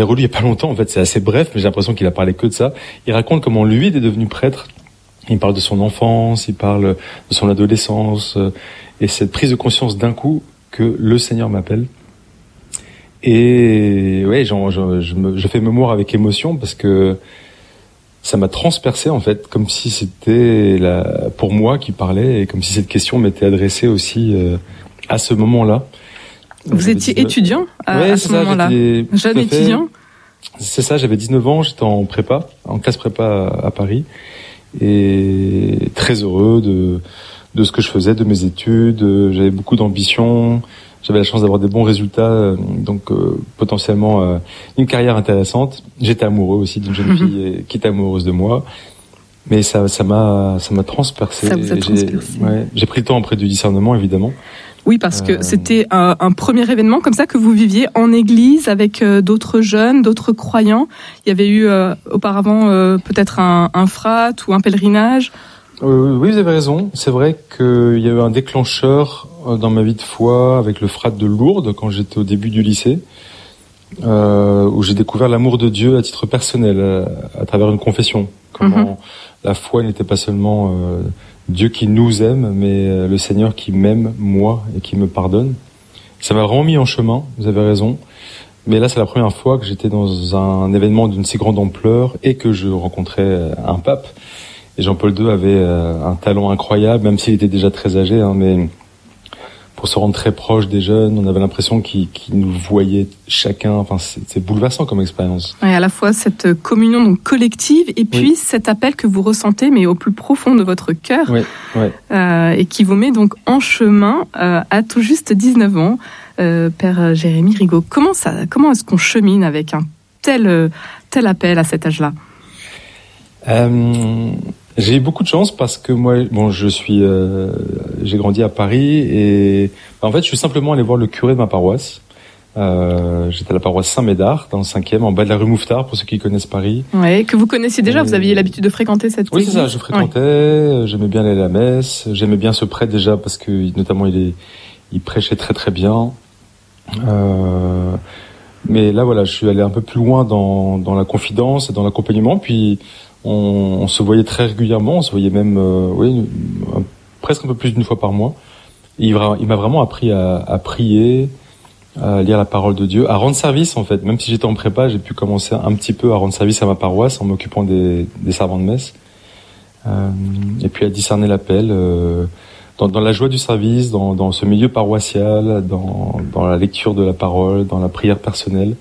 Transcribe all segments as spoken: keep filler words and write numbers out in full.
l'ai relu il y a pas longtemps, en fait, c'est assez bref, mais j'ai l'impression qu'il a parlé que de ça. Il raconte comment lui est devenu prêtre. Il parle de son enfance, il parle de son adolescence, euh, et cette prise de conscience d'un coup que le Seigneur m'appelle. Et ouais, genre, je, je, me, je fais mémoire avec émotion parce que ça m'a transpercé en fait, comme si c'était la, pour moi qui parlait et comme si cette question m'était adressée aussi euh, à ce moment-là. Vous j'avais étiez dix-neuf étudiant à, ouais, à ce ça, moment-là, jeune étudiant. C'est ça, j'avais dix-neuf ans, j'étais en prépa, en classe prépa à, à Paris, et très heureux de de ce que je faisais, de mes études. J'avais beaucoup d'ambition. J'avais la chance d'avoir des bons résultats, donc euh, potentiellement euh, une carrière intéressante. J'étais amoureux aussi d'une jeune fille qui était amoureuse de moi, mais ça, ça m'a, ça m'a transpercé. Ça vous a transpercé. J'ai, ouais, j'ai pris le temps auprès du discernement, évidemment. Oui, parce que euh... c'était un, un premier événement comme ça que vous viviez en église avec euh, d'autres jeunes, d'autres croyants. Il y avait eu euh, auparavant euh, peut-être un, un frat ou un pèlerinage. Euh, oui, vous avez raison. C'est vrai qu'il y a eu un déclencheur dans ma vie de foi avec le frat de Lourdes quand j'étais au début du lycée, euh, où j'ai découvert l'amour de Dieu à titre personnel, à, à travers une confession. Comment mm-hmm. la foi n'était pas seulement euh, Dieu qui nous aime, mais euh, le Seigneur qui m'aime, moi, et qui me pardonne. Ça m'a vraiment mis en chemin, vous avez raison. Mais là, c'est la première fois que j'étais dans un événement d'une si grande ampleur et que je rencontrais un pape. Et Jean-Paul deux avait euh, un talent incroyable, même s'il était déjà très âgé, hein, mais pour se rendre très proche des jeunes, on avait l'impression qu'il, qu'il nous voyait chacun. Enfin, c'est, c'est bouleversant comme expérience. Et à la fois cette communion donc collective et puis oui. cet appel que vous ressentez, mais au plus profond de votre cœur, oui, oui. Euh, et qui vous met donc en chemin euh, à tout juste dix-neuf ans, euh, Père Jérémy Rigaud. Comment ça, comment est-ce qu'on chemine avec un tel tel appel à cet âge-là? Euh, j'ai eu beaucoup de chance parce que moi, bon, je suis, euh, j'ai grandi à Paris et en fait, je suis simplement allé voir le curé de ma paroisse. Euh, j'étais à la paroisse Saint-Médard, dans le cinquième, en bas de la rue Mouffetard, pour ceux qui connaissent Paris. Oui, que vous connaissiez déjà, et... vous aviez l'habitude de fréquenter cette oui, église. Oui, c'est ça, je fréquentais, ouais. J'aimais bien aller à la messe, j'aimais bien ce prêtre déjà parce que, notamment, il est, il prêchait très très bien. Euh, mais là, voilà, je suis allé un peu plus loin dans, dans la confidence et dans l'accompagnement, puis On, on se voyait très régulièrement, on se voyait même, euh, oui, un, presque un peu plus d'une fois par mois. Et il, il m'a vraiment appris à, à prier, à lire la parole de Dieu, à rendre service en fait. Même si j'étais en prépa, j'ai pu commencer un petit peu à rendre service à ma paroisse en m'occupant des, des servants de messe. Euh, et puis à discerner l'appel euh, dans, dans la joie du service, dans, dans ce milieu paroissial, dans, dans la lecture de la parole, dans la prière personnelle.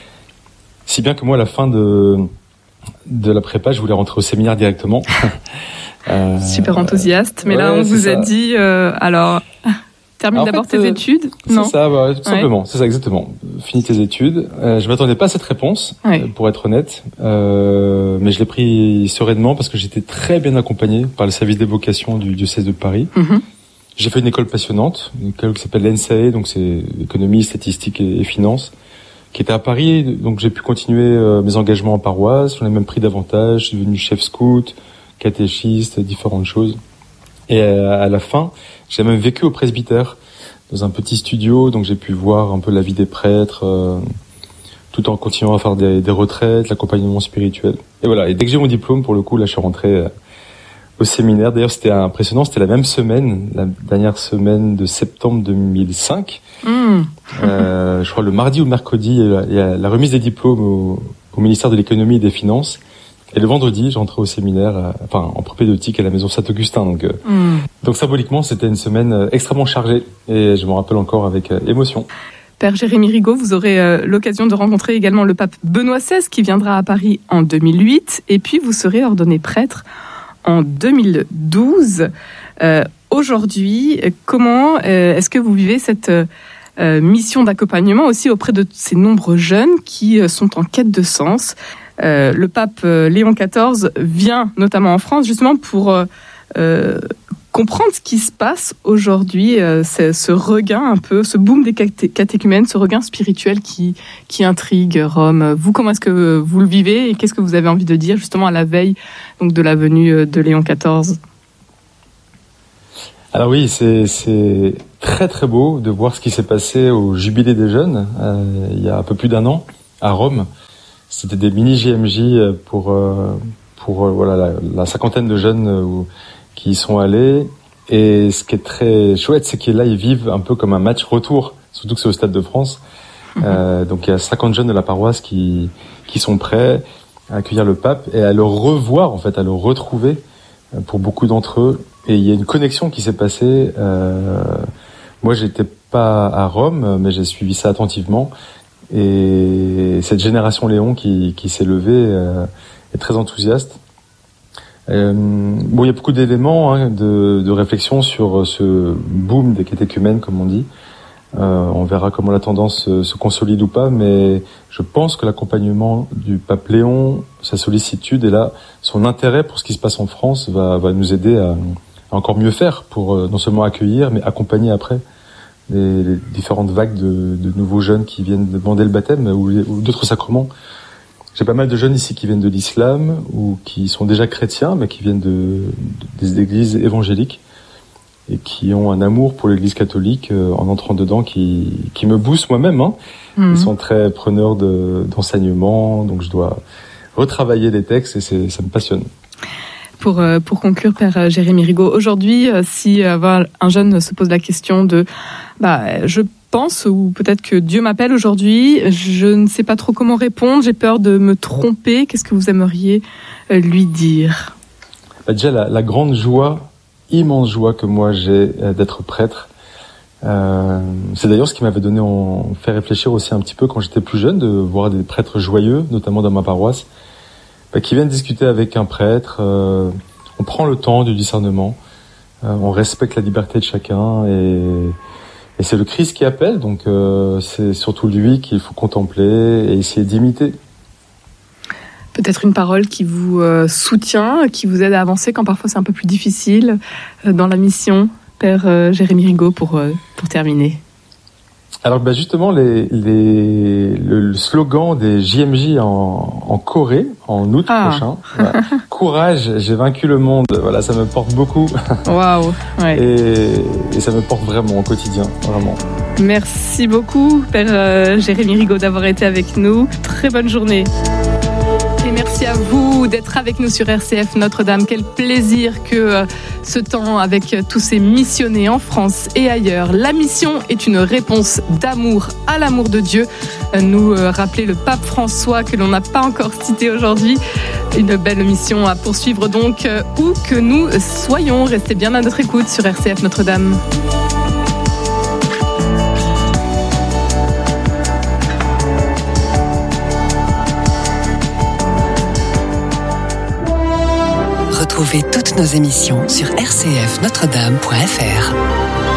Si bien que moi, à la fin de de la prépa, je voulais rentrer au séminaire directement. euh, Super enthousiaste, mais ouais, là on vous a dit, euh, alors, termine alors, d'abord fait, tes euh, études. C'est non. ça, bah, tout ouais. simplement, c'est ça exactement. Finis tes études. Euh, je m'attendais pas à cette réponse, ouais. euh, pour être honnête, euh, mais je l'ai pris sereinement parce que j'étais très bien accompagné par le service des vocations du diocèse de Paris. Mm-hmm. J'ai fait une école passionnante, une école qui s'appelle l'E N S A E, donc c'est économie, statistique et, et finance, qui était à Paris, donc j'ai pu continuer euh, mes engagements en paroisse, j'en ai même pris davantage, je suis devenu chef scout, catéchiste, différentes choses. Et euh, à la fin, j'ai même vécu au presbytère, dans un petit studio, donc j'ai pu voir un peu la vie des prêtres, euh, tout en continuant à faire des, des retraites, l'accompagnement spirituel. Et voilà, et dès que j'ai mon diplôme, pour le coup, là je suis rentré euh, au séminaire. D'ailleurs, c'était impressionnant, c'était la même semaine, la dernière semaine de septembre deux mille cinq. Mmh. euh, je crois le mardi ou le mercredi, il y a la remise des diplômes au, au ministère de l'économie et des finances. Et le vendredi, j'entrais au séminaire, euh, enfin en propédeutique à la maison Saint-Augustin. Donc, euh, mmh. donc symboliquement, c'était une semaine euh, extrêmement chargée. Et je me rappelle encore avec euh, émotion. Père Jérémy Rigaud, vous aurez euh, l'occasion de rencontrer également le pape Benoît seize qui viendra à Paris en deux mille huit. Et puis vous serez ordonné prêtre en deux mille douze. Euh, aujourd'hui, comment euh, est-ce que vous vivez cette euh, mission d'accompagnement aussi auprès de ces nombreux jeunes qui euh, sont en quête de sens? euh, Le pape euh, Léon quatorze vient notamment en France justement pour euh, euh, comprendre ce qui se passe aujourd'hui, euh, ce regain un peu, ce boom des caté- catéchumènes, ce regain spirituel qui, qui intrigue Rome. Vous, comment est-ce que vous le vivez et qu'est-ce que vous avez envie de dire justement à la veille donc, de la venue de Léon quatorze? Alors oui, c'est, c'est très très beau de voir ce qui s'est passé au Jubilé des jeunes, euh, il y a un peu plus d'un an, à Rome. c'était des mini J M J pour euh, pour euh, voilà la, la cinquantaine de jeunes euh, qui y sont allés. Et ce qui est très chouette, c'est que là ils vivent un peu comme un match retour, surtout que c'est au Stade de France. Mmh. Euh, donc il y a cinquante jeunes de la paroisse qui qui sont prêts à accueillir le pape et à le revoir en fait, à le retrouver pour beaucoup d'entre eux. Et il y a une connexion qui s'est passée. Euh, moi, j'étais pas à Rome, mais j'ai suivi ça attentivement. Et cette génération Léon qui, qui s'est levée euh, est très enthousiaste. Euh, bon, il y a beaucoup d'éléments hein, de, de réflexion sur ce boom des catéchumènes, comme on dit. Euh, on verra comment la tendance se, se consolide ou pas, mais je pense que l'accompagnement du pape Léon, sa sollicitude et là, son intérêt pour ce qui se passe en France va, va nous aider à, à encore mieux faire pour euh, non seulement accueillir, mais accompagner après les, les différentes vagues de, de nouveaux jeunes qui viennent demander le baptême ou, ou d'autres sacrements. J'ai pas mal de jeunes ici qui viennent de l'islam ou qui sont déjà chrétiens, mais qui viennent de, de des églises évangéliques et qui ont un amour pour l'Église catholique euh, en entrant dedans, qui qui me booste moi-même. Hein. Mmh. Ils sont très preneurs de d'enseignement, donc je dois retravailler les textes et c'est, ça me passionne. Pour euh, pour conclure, Père Jérémy Rigaud, aujourd'hui, euh, si euh, un jeune se pose la question de, bah, je pense ou peut-être que Dieu m'appelle aujourd'hui, je ne sais pas trop comment répondre, j'ai peur de me tromper. Qu'est-ce que vous aimeriez euh, lui dire ? Bah, déjà la, la grande joie. Immense joie que moi j'ai d'être prêtre. Euh, c'est d'ailleurs ce qui m'avait donné en fait réfléchir aussi un petit peu quand j'étais plus jeune, de voir des prêtres joyeux, notamment dans ma paroisse, bah, qui viennent discuter avec un prêtre. Euh, on prend le temps du discernement, euh, on respecte la liberté de chacun et, et c'est le Christ qui appelle, donc euh, c'est surtout lui qu'il faut contempler et essayer d'imiter. Peut-être une parole qui vous euh, soutient, qui vous aide à avancer quand parfois c'est un peu plus difficile euh, dans la mission, Père euh, Jérémy Rigaud, pour, euh, pour terminer. Alors bah justement, les, les, le, le slogan des J M J en, en Corée, en août ah. prochain, voilà. Courage, j'ai vaincu le monde, voilà, ça me porte beaucoup. Waouh, ouais. et, et ça me porte vraiment au quotidien, vraiment. Merci beaucoup, Père euh, Jérémy Rigaud, d'avoir été avec nous. Très bonne journée. Et merci à vous d'être avec nous sur R C F Notre-Dame. Quel plaisir que euh, ce temps avec euh, tous ces missionnés en France et ailleurs. La mission est une réponse d'amour à l'amour de Dieu. Euh, nous euh, rappeler le pape François que l'on n'a pas encore cité aujourd'hui. Une belle mission à poursuivre donc euh, où que nous soyons. Restez bien à notre écoute sur R C F Notre-Dame. Retrouvez toutes nos émissions sur r c f notre dame point f r.